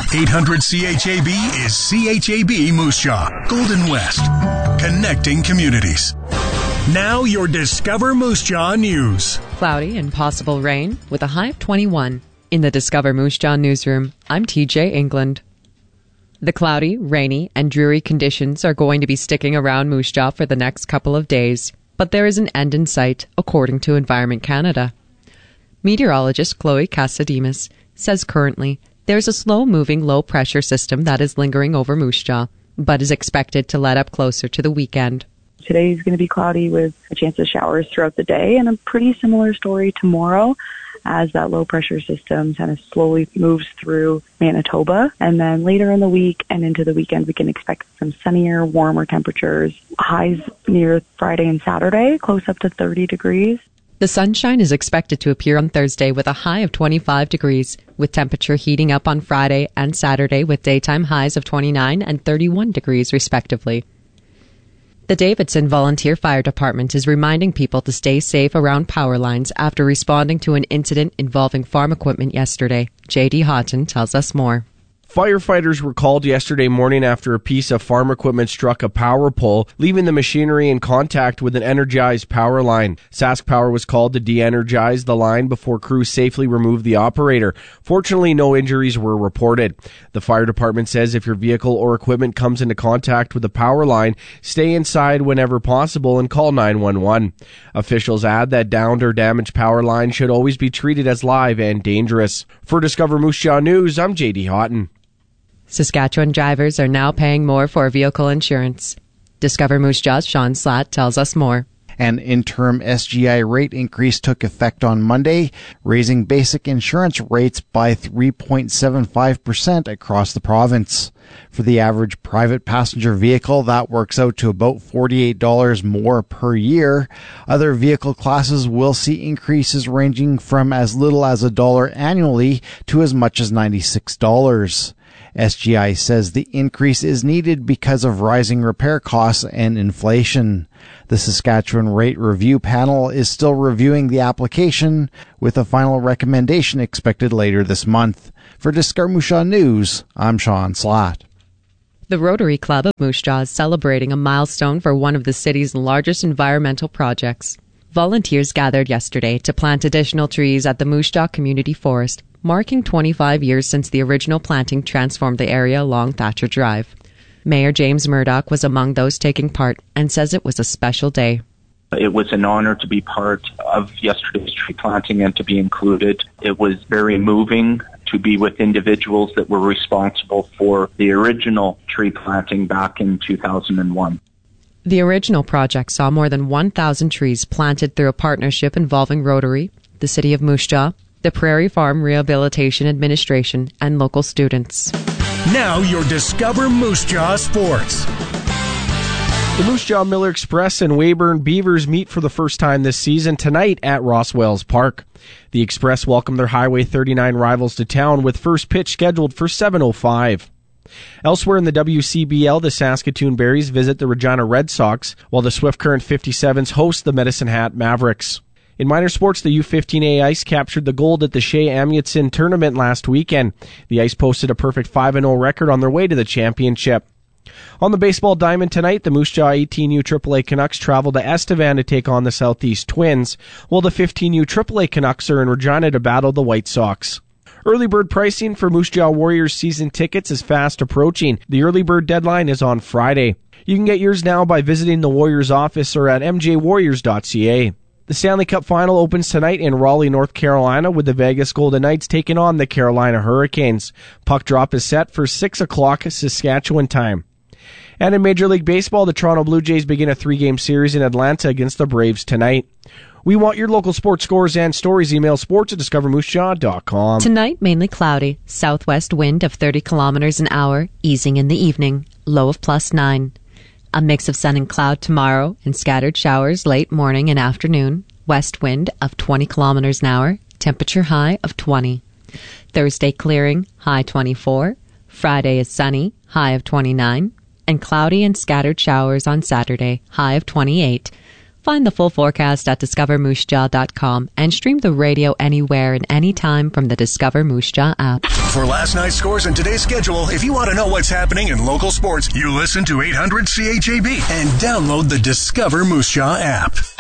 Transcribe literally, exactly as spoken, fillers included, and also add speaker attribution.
Speaker 1: eight hundred C H A B is C H A B Moose Jaw, Golden West, connecting communities. Now your Discover Moose Jaw news.
Speaker 2: Cloudy and possible rain with a high of twenty-one. In the Discover Moose Jaw newsroom, I'm T J England. The cloudy, rainy, and dreary conditions are going to be sticking around Moose Jaw for the next couple of days, but there is an end in sight, according to Environment Canada. Meteorologist Chloe Casademas says currently there's a slow-moving low-pressure system that is lingering over Moose Jaw, but is expected to let up closer to the weekend.
Speaker 3: Today is going to be cloudy with a chance of showers throughout the day, and a pretty similar story tomorrow as that low-pressure system kind of slowly moves through Manitoba. And then later in the week and into the weekend, we can expect some sunnier, warmer temperatures. Highs near Friday and Saturday, close up to thirty degrees.
Speaker 2: The sunshine is expected to appear on Thursday with a high of twenty-five degrees, with temperature heating up on Friday and Saturday with daytime highs of twenty-nine and thirty-one degrees respectively. The Davidson Volunteer Fire Department is reminding people to stay safe around power lines after responding to an incident involving farm equipment yesterday. J D Houghton tells us more.
Speaker 4: Firefighters were called yesterday morning after a piece of farm equipment struck a power pole, leaving the machinery in contact with an energized power line. Sask Power was called to de-energize the line before crews safely removed the operator. Fortunately, no injuries were reported. The fire department says if your vehicle or equipment comes into contact with the power line, stay inside whenever possible and call nine one one. Officials add that downed or damaged power lines should always be treated as live and dangerous. For Discover Moose Jaw News, I'm J D Houghton.
Speaker 2: Saskatchewan drivers are now paying more for vehicle insurance. Discover Moose Jaw's Sean Slatt tells us more.
Speaker 5: An interim S G I rate increase took effect on Monday, raising basic insurance rates by three point seven five percent across the province. For the average private passenger vehicle, that works out to about forty-eight dollars more per year. Other vehicle classes will see increases ranging from as little as a dollar annually to as much as ninety-six dollars. S G I says the increase is needed because of rising repair costs and inflation. The Saskatchewan Rate Review Panel is still reviewing the application, with a final recommendation expected later this month. For Discover Moose Jaw News, I'm Sean Slatt.
Speaker 2: The Rotary Club of Moose Jaw is celebrating a milestone for one of the city's largest environmental projects. Volunteers gathered yesterday to plant additional trees at the Moose Jaw Community Forest, marking twenty-five years since the original planting transformed the area along Thatcher Drive. Mayor James Murdoch was among those taking part and says it was a special day.
Speaker 6: It was an honor to be part of yesterday's tree planting and to be included. It was very moving to be with individuals that were responsible for the original tree planting back in two thousand one.
Speaker 2: The original project saw more than one thousand trees planted through a partnership involving Rotary, the City of Moose Jaw, the Prairie Farm Rehabilitation Administration, and local students.
Speaker 1: Now your Discover Moose Jaw Sports.
Speaker 4: The Moose Jaw Miller Express and Weyburn Beavers meet for the first time this season tonight at Rosswells Park. The Express welcomed their Highway thirty-nine rivals to town with first pitch scheduled for seven oh five. Elsewhere in the W C B L, the Saskatoon Berries visit the Regina Red Sox, while the Swift Current fifty-sevens host the Medicine Hat Mavericks. In minor sports, the U fifteen A Ice captured the gold at the Shea Amundsen tournament last weekend. The Ice posted a perfect five and oh record on their way to the championship. On the baseball diamond tonight, the Moose Jaw eighteen U triple A Canucks travel to Estevan to take on the Southeast Twins, while the fifteen U triple A Canucks are in Regina to battle the White Sox. Early bird pricing for Moose Jaw Warriors season tickets is fast approaching. The early bird deadline is on Friday. You can get yours now by visiting the Warriors office or at m j warriors dot c a. The Stanley Cup Final opens tonight in Raleigh, North Carolina, with the Vegas Golden Knights taking on the Carolina Hurricanes. Puck drop is set for six o'clock Saskatchewan time. And in Major League Baseball, the Toronto Blue Jays begin a three-game series in Atlanta against the Braves tonight. We want your local sports scores and stories. Email sports at discover moose jaw dot com.
Speaker 2: Tonight, mainly cloudy. Southwest wind of thirty kilometers an hour, easing in the evening. Low of plus nine. A mix of sun and cloud tomorrow and scattered showers late morning and afternoon. West wind of twenty kilometers an hour. Temperature high of twenty. Thursday clearing, high twenty-four. Friday is sunny, high of twenty-nine. And cloudy and scattered showers on Saturday, high of twenty-eight. Find the full forecast at discover moose jaw dot com and stream the radio anywhere and anytime from the Discover Moose Jaw app.
Speaker 1: For last night's scores and today's schedule, if you want to know what's happening in local sports, you listen to eight hundred C H A B and download the Discover Moose Jaw app.